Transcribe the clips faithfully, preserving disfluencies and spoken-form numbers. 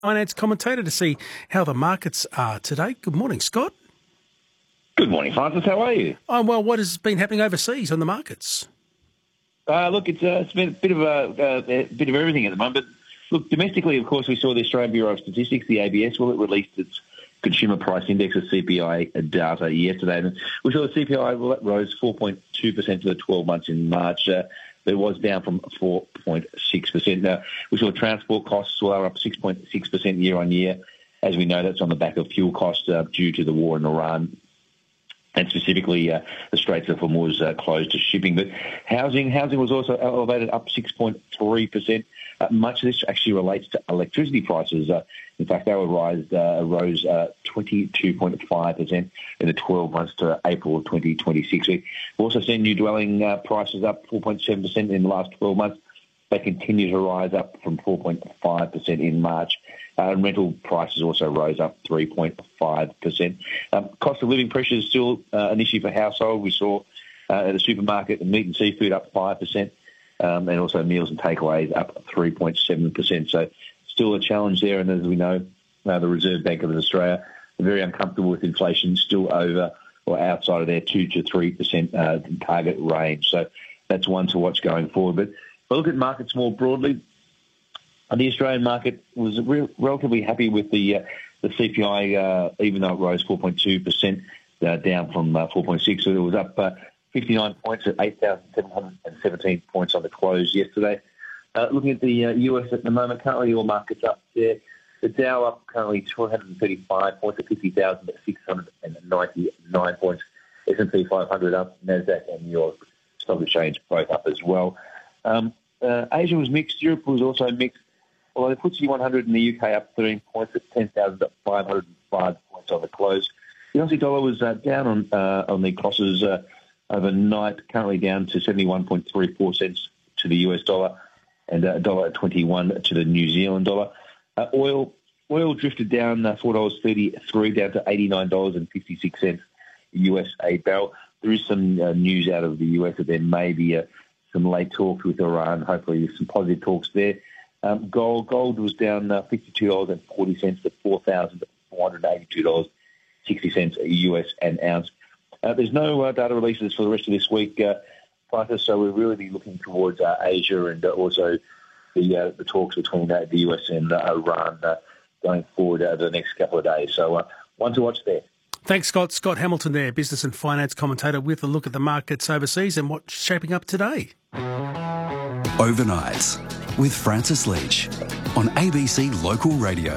finance commentator, to see how the markets are today. Good morning, Scott. Good morning, Francis. How are you? Oh, well, what has been happening overseas on the markets? Uh, look, it's, uh, it's been a bit of a, a, a bit of everything at the moment. But look, domestically, of course, we saw the Australian Bureau of Statistics, the A B S. Well, it released its Consumer Price Index, or C P I data, yesterday. And we saw the C P I rose four point two percent for the twelve months in March. Uh, it was down from four point six percent. Now, we saw transport costs were up six point six percent year on year. As we know, that's on the back of fuel costs uh, due to the war in Iran. And specifically, uh, the Straits of Hormuz uh, closed to shipping. But housing housing was also elevated, up six point three percent. Uh, much of this actually relates to electricity prices. Uh, in fact, they were rise, uh, rose uh, twenty-two point five percent in the twelve months to April of twenty twenty-six. We've also seen new dwelling uh, prices up four point seven percent in the last twelve months. They continue to rise up from four point five percent in March. Uh, and rental prices also rose up three point five percent. Um, cost of living pressure is still uh, an issue for household. We saw uh, at the supermarket, meat and seafood up five percent, um, and also meals and takeaways up three point seven percent. So still a challenge there. And as we know, uh, the Reserve Bank of Australia are very uncomfortable with inflation, still over or outside of their two to three percent uh, target range. So that's one to watch going forward. But if I look at markets more broadly, and the Australian market was re- relatively happy with the uh, the C P I, uh, even though it rose four point two percent, uh, down from uh, four point six. So it was up uh, fifty-nine points at eight thousand seven hundred seventeen points on the close yesterday. Uh, looking at the uh, U S at the moment, currently all markets up there. The Dow up currently two hundred thirty-five points at fifty thousand six hundred ninety-nine points. S and P five hundred up, NASDAQ and New York Stock Exchange both up as well. Um, uh, Asia was mixed. Europe was also mixed. Although the F T S E one hundred in the U K up thirteen points at ten thousand five hundred five points on the close. The Aussie dollar was uh, down on uh, on the crosses uh, overnight, currently down to seventy-one point three four cents to the U S dollar and a dollar twenty-one to the New Zealand dollar. Uh, oil oil drifted down uh, four dollars thirty-three down to eighty-nine dollars fifty-six U S a barrel. There is some uh, news out of the U S that there may be uh, some late talks with Iran. Hopefully some positive talks there. Um, gold gold was down uh, fifty-two dollars forty to four thousand four hundred eighty-two dollars sixty U S an ounce. Uh, there's no uh, data releases for the rest of this week, uh, Francis, so we're really be looking towards uh, Asia and uh, also the uh, the talks between uh, the U S and uh, Iran uh, going forward over the next couple of days. So uh, one to watch there. Thanks, Scott. Scott Hamilton there, business and finance commentator, with a look at the markets overseas and what's shaping up today. Overnights with Francis Leach on A B C Local Radio.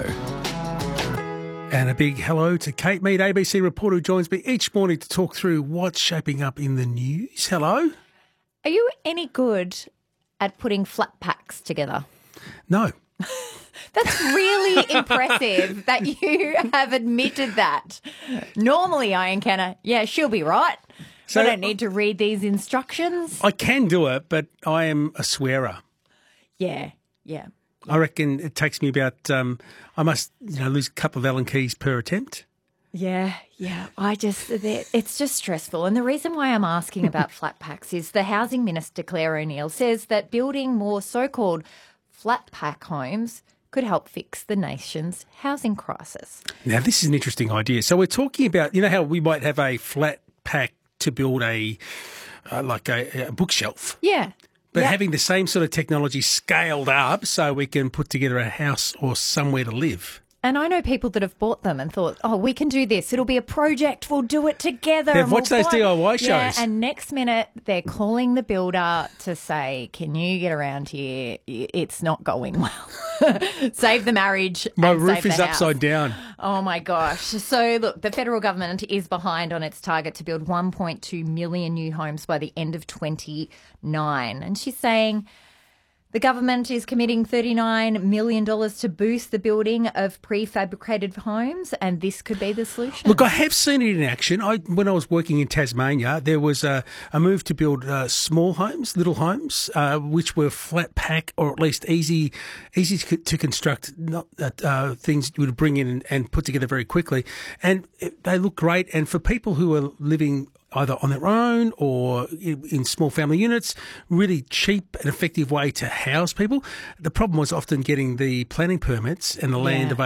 And a big hello to Kate Mead, A B C reporter, who joins me each morning to talk through what's shaping up in the news. Hello. Are you any good at putting flat packs together? No. That's really impressive that you have admitted that. Normally, Ian Kenner, yeah, she'll be right. So I don't need to read these instructions. I can do it, but I am a swearer. Yeah, yeah. I reckon it takes me about, um, I must, you know, lose a couple of Allen keys per attempt. Yeah, yeah. I just, it's just stressful. And the reason why I'm asking about flat packs is the Housing Minister, Claire O'Neil, says that building more so-called flat pack homes could help fix the nation's housing crisis. Now, this is an interesting idea. So we're talking about, you know how we might have a flat pack to build a, uh, like a, a bookshelf. Yeah. But yep. having the same sort of technology scaled up so we can put together a house or somewhere to live. And I know people that have bought them and thought, oh, we can do this. It'll be a project. We'll do it together. They've watched we'll those D I Y shows. Yeah, and next minute they're calling the builder to say, can you get around here? It's not going well. Save the marriage. My and roof save is the upside house. down. Oh, my gosh. So, look, the federal government is behind on its target to build one point two million new homes by the end of twenty-nine. And she's saying the government is committing thirty-nine million dollars to boost the building of prefabricated homes, and this could be the solution. Look, I have seen it in action. I, when I was working in Tasmania, there was a, a move to build uh, small homes, little homes, uh, which were flat pack or at least easy easy to, to construct, not uh, things you would bring in and, and put together very quickly. And it, they look great. And for people who are living either on their own or in, in small family units. Really cheap and effective way to house people. The problem was often getting the planning permits and the land Yeah. available.